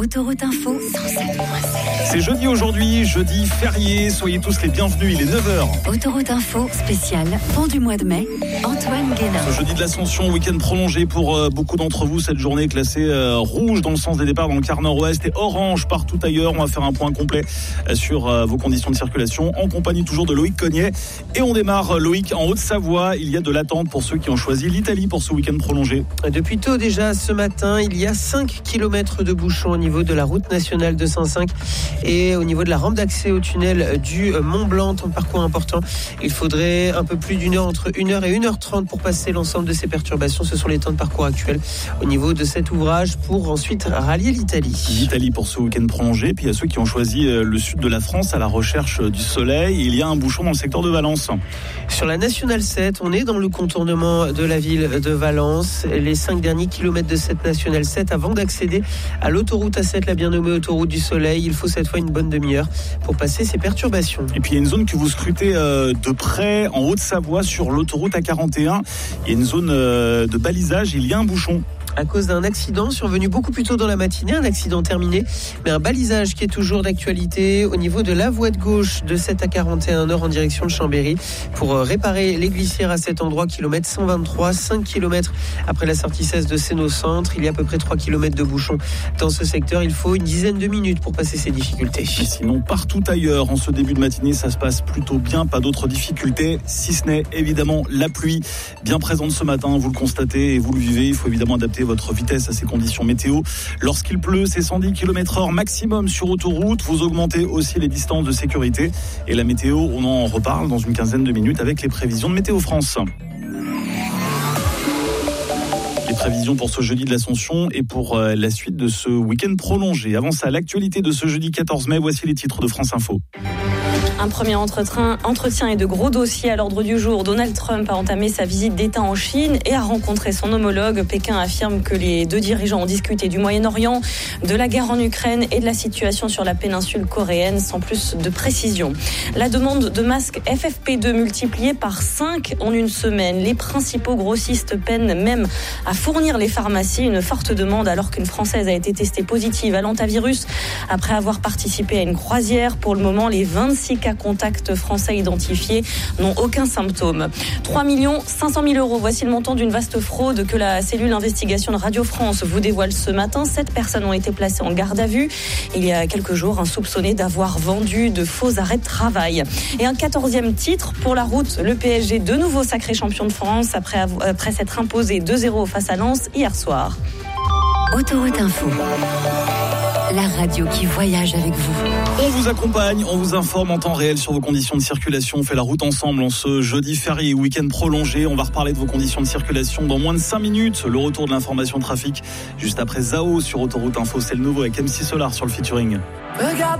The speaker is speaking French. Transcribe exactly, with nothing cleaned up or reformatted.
Autoroute Info cent sept point sept. C'est jeudi aujourd'hui, jeudi férié, soyez tous les bienvenus, il est neuf heures. Autoroute Info spéciale pont du mois de mai, Antoine Guénin. Ce jeudi de l'Ascension, week-end prolongé pour euh, beaucoup d'entre vous. Cette journée est classée euh, rouge dans le sens des départs dans le quart nord-ouest et orange partout ailleurs. On va faire un point complet euh, sur euh, vos conditions de circulation en compagnie toujours de Loïc Cognet. Et on démarre, Loïc, en Haute-Savoie. Il y a de l'attente pour ceux qui ont choisi l'Italie pour ce week-end prolongé. Depuis tôt déjà ce matin, il y a cinq kilomètres de bouchons au niveau de la route nationale deux cent cinq et au niveau de la rampe d'accès au tunnel du Mont-Blanc. Un parcours important. Il faudrait un peu plus d'une heure, entre une heure et une heure trente pour passer l'ensemble de ces perturbations. Ce sont les temps de parcours actuels au niveau de cet ouvrage pour ensuite rallier l'Italie. L'Italie pour ce week-end prolongé. Puis il y a ceux qui ont choisi le sud de la France à la recherche du soleil. Il y a un bouchon dans le secteur de Valence. Sur la nationale sept, on est dans le contournement de la ville de Valence. Les cinq derniers kilomètres de cette nationale sept avant d'accéder à l'autoroute A sept, la bien nommée autoroute du soleil. Il faut cette fois une bonne demi-heure pour passer ces perturbations. Et puis il y a une zone que vous scrutez euh, de près en Haute-Savoie sur l'autoroute A quarante et un. Il y a une zone euh, de balisage, il y a un bouchon. À cause d'un accident survenu beaucoup plus tôt dans la matinée, un accident terminé, mais un balisage qui est toujours d'actualité au niveau de la voie de gauche de sept à quarante et un heures en direction de Chambéry pour réparer les glissières à cet endroit, kilomètre cent vingt-trois, cinq kilomètres après la sortie seize de Sénaux-Centre. Il y a à peu près trois kilomètres de bouchons dans ce secteur. Il faut une dizaine de minutes pour passer ces difficultés. Et sinon, partout ailleurs, en ce début de matinée, ça se passe plutôt bien, pas d'autres difficultés, si ce n'est évidemment la pluie bien présente ce matin. Vous le constatez et vous le vivez. Il faut évidemment adapter votre vitesse à ces conditions météo. Lorsqu'il pleut, c'est cent dix kilomètres heure maximum sur autoroute. Vous augmentez aussi les distances de sécurité. Et la météo, on en reparle dans une quinzaine de minutes avec les prévisions de Météo France. Les prévisions pour ce jeudi de l'Ascension et pour la suite de ce week-end prolongé. Avant ça, l'actualité de ce jeudi quatorze mai, voici les titres de France Info. Un premier entretien, entretien et de gros dossiers à l'ordre du jour. Donald Trump a entamé sa visite d'État en Chine et a rencontré son homologue. Pékin affirme que les deux dirigeants ont discuté du Moyen-Orient, de la guerre en Ukraine et de la situation sur la péninsule coréenne, sans plus de précision. La demande de masques F F P deux multipliée par cinq en une semaine. Les principaux grossistes peinent même à fournir les pharmacies. Une forte demande alors qu'une Française a été testée positive à l'antavirus après avoir participé à une croisière. Pour le moment, les vingt-six cas contacts français identifiés n'ont aucun symptôme. trois millions cinq cent mille euros, voici le montant d'une vaste fraude que la cellule d'investigation de Radio France vous dévoile ce matin. Sept personnes ont été placées en garde à vue. Il y a quelques jours, un soupçonné d'avoir vendu de faux arrêts de travail. Et un quatorzième titre pour la route. Le P S G, de nouveau sacré champion de France après, après s'être imposé deux zéro face à Lens hier soir. Autoroute Info, la radio qui voyage avec vous. On vous accompagne, on vous informe en temps réel sur vos conditions de circulation. On fait la route ensemble en ce jeudi férié, week-end prolongé. On va reparler de vos conditions de circulation dans moins de cinq minutes. Le retour de l'information trafic juste après Zao sur Autoroute Info. C'est le nouveau avec M C Solar sur le featuring.